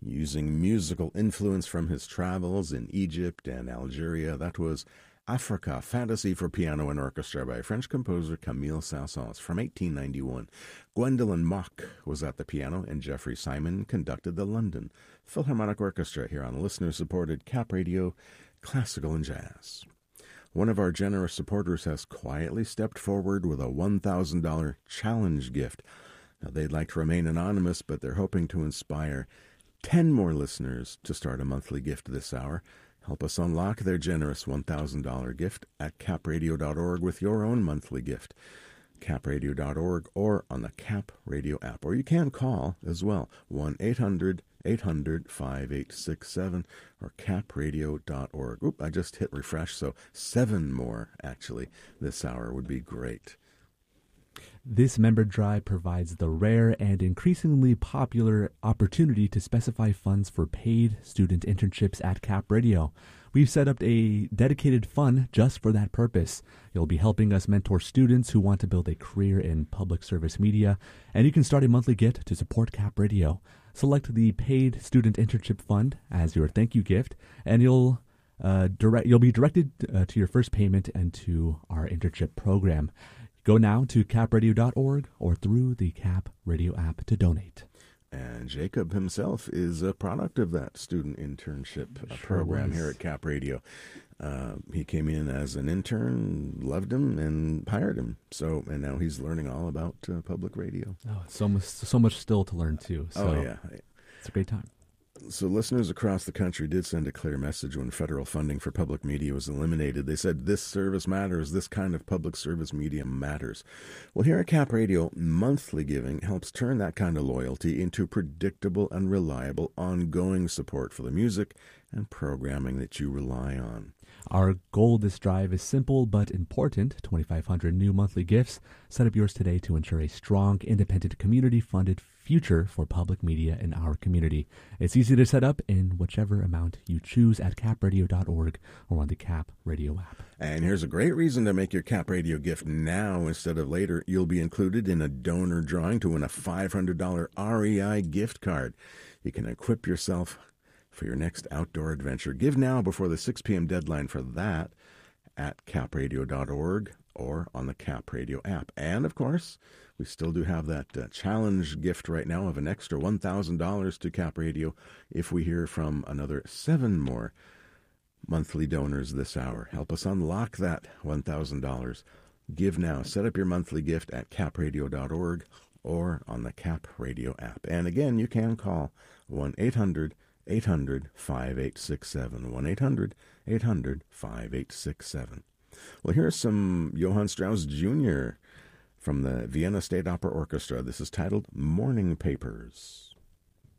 using musical influence from his travels in Egypt and Algeria. That was Africa, Fantasy for Piano and Orchestra by French composer Camille Saint-Saëns from 1891. Gwendolyn Mock was at the piano, and Jeffrey Simon conducted the London Philharmonic Orchestra here on listener-supported Cap Radio, Classical and Jazz. One of our generous supporters has quietly stepped forward with a $1,000 challenge gift. Now, they'd like to remain anonymous, but they're hoping to inspire 10 more listeners to start a monthly gift this hour. Help us unlock their generous $1,000 gift at capradio.org with your own monthly gift. capradio.org or on the Cap Radio app. Or you can call as well, 1-800-800-5867 or capradio.org. Oop, I just hit refresh, so 7 more actually this hour would be great. This member drive provides the rare and increasingly popular opportunity to specify funds for paid student internships at Cap Radio. We've set up a dedicated fund just for that purpose. You'll be helping us mentor students who want to build a career in public service media, and you can start a monthly gift to support Cap Radio. Select the paid student internship fund as your thank you gift, and you'll be directed to your first payment and to our internship program. Go now to capradio.org or through the Cap Radio app to donate. And Jacob himself is a product of that student internship program here at Cap Radio. He came in as an intern, loved him, and hired him. And now he's learning all about public radio. Oh, so much still to learn, too. So oh, yeah. It's a great time. So listeners across the country did send a clear message when federal funding for public media was eliminated. They said, this service matters. This kind of public service media matters. Well, here at Cap Radio, monthly giving helps turn that kind of loyalty into predictable and reliable ongoing support for the music and programming that you rely on. Our goal this drive is simple but important, 2,500 new monthly gifts. Set up yours today to ensure a strong, independent, community-funded future for public media in our community. It's easy to set up in whichever amount you choose at capradio.org or on the Cap Radio app. And here's a great reason to make your Cap Radio gift now instead of later. You'll be included in a donor drawing to win a $500 REI gift card. You can equip yourself for your next outdoor adventure. Give now before the 6 p.m. deadline for that at capradio.org or on the Cap Radio app. And, of course, we still do have that challenge gift right now of an extra $1,000 to Cap Radio if we hear from another 7 more monthly donors this hour. Help us unlock that $1,000. Give now. Set up your monthly gift at capradio.org or on the Cap Radio app. And, again, you can call 1-800-800-5867, 1-800-800-5867. Well, here's some Johann Strauss Jr. from the Vienna State Opera Orchestra. This is titled Morning Papers.